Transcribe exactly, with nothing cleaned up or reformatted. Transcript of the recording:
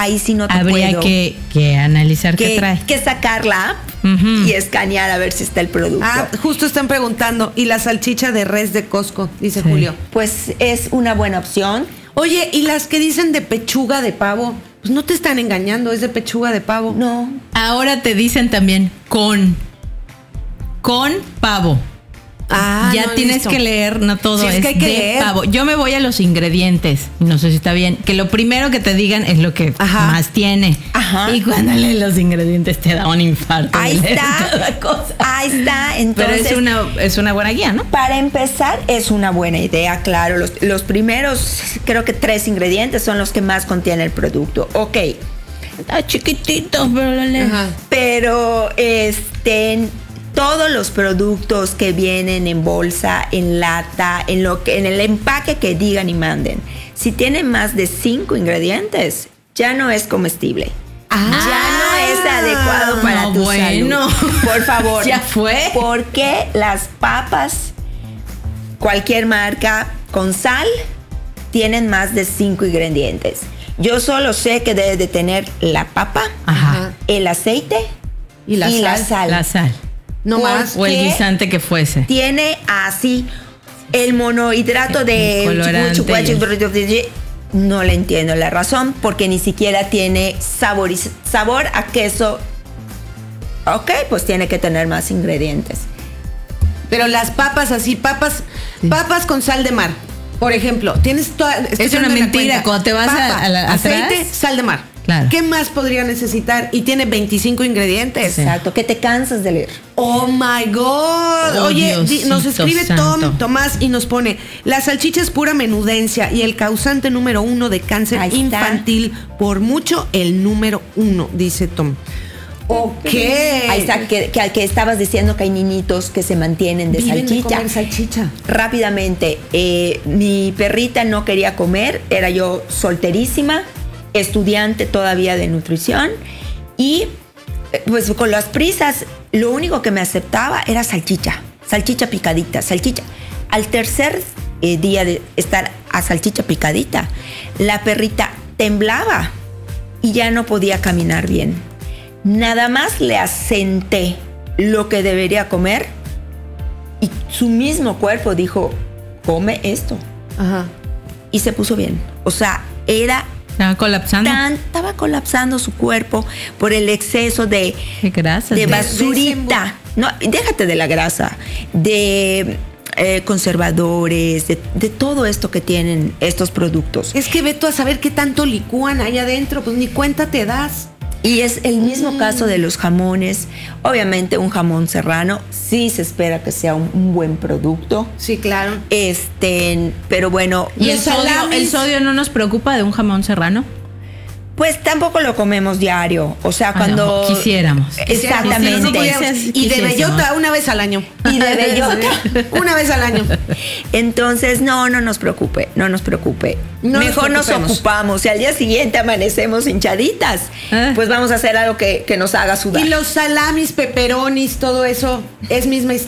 ahí sí no te Habría puedo. que, que analizar que, qué trae. que sacar la app Ujú. y escanear a ver si está el producto. Ah, justo están preguntando. ¿Y la salchicha de res de Costco? Dice Sí. Julio. Pues es una buena opción. Oye, ¿y las que dicen de pechuga de pavo? Pues no te están engañando, es de pechuga de pavo. No. Ahora te dicen también con. Con pavo. Ah, ya no he tienes visto. que leer, no todo Sí, es es, que hay que de leer. pavo. Yo me voy a los ingredientes. No sé si está bien. Que lo primero que te digan es lo que Ajá. más tiene. Ajá. Y cuando lees los ingredientes te da un infarto. Ahí de leer está. cada cosa. Ahí está. Pero Entonces, es una, es una buena guía, ¿no? para empezar, es una buena idea, claro. Los, los primeros, creo que tres ingredientes son los que más contiene el producto. Ok. Está chiquitito, pero lo lees. Ajá. Pero este, todos los productos que vienen en bolsa, en lata, en lo que, en el empaque que digan y manden, si tienen más de cinco ingredientes, ya no es comestible. Ah. Ya no es adecuado para No, tu bueno. salud. Por favor. Ya fue. Porque las papas, cualquier marca con sal, tienen más de cinco ingredientes. Yo solo sé que debe de tener la papa, Ajá. el aceite Y la sal. La sal. No ¿Por más. O el qué? guisante que fuese. Tiene así el monohidrato de El colorante. no le entiendo la razón, porque ni siquiera tiene sabor, y- sabor a queso. Ok, pues tiene que tener más ingredientes. Pero las papas así, papas, papas con sal de mar. Por ejemplo, tienes toda. estoy Es una echando la mentira, cuenta. cuando te vas a- Papa, a la- aceite, atrás. sal de mar. Claro. ¿Qué más podría necesitar? Y tiene veinticinco ingredientes. Sí. Exacto, que te cansas de leer. Oh my God. Oh, Oye, di- Diosito nos escribe santo. Tom Tomás y nos pone: la salchicha es pura menudencia y el causante número uno de cáncer Ahí está. infantil, por mucho el número uno, dice Tom. Ok. Ahí está, que, que, que estabas diciendo que hay niñitos que se mantienen de Viven de salchicha. comer salchicha. Rápidamente, eh, mi perrita no quería comer, era yo solterísima, estudiante todavía de nutrición y eh, pues con las prisas lo único que me aceptaba era salchicha, salchicha picadita, salchicha. Al tercer eh, día de estar a salchicha picadita, la perrita temblaba y ya no podía caminar bien. Nada más le asenté lo que debería comer y su mismo cuerpo dijo, come esto. Ajá. Y se puso bien. O sea, era Estaba colapsando. tan, estaba colapsando su cuerpo por el exceso de, Qué grasas. de de- basurita. No, déjate de la grasa, de eh, conservadores, de, de todo esto que tienen estos productos. Es que ve tú a saber qué tanto licúan ahí adentro, pues ni cuenta te das. Y es el mismo caso de los jamones. Obviamente un jamón serrano sí se espera que sea un, un buen producto. Sí, claro. Este, pero bueno, ¿Y el Los sodio, salamis. el sodio no nos preocupa de un jamón serrano? pues tampoco lo comemos diario. O sea, Ah, cuando no, quisiéramos. Exactamente. Sí, quisiéramos. Quisiéramos. Y de bellota una vez al año. Y de bellota. Una vez al año. Entonces, no, no nos preocupe, no nos preocupe. No nos Mejor nos, preocupemos. ocupamos. Si al día siguiente amanecemos hinchaditas, Ah. pues vamos a hacer algo que, que nos haga sudar. Y los salamis, peperonis, todo eso es misma historia.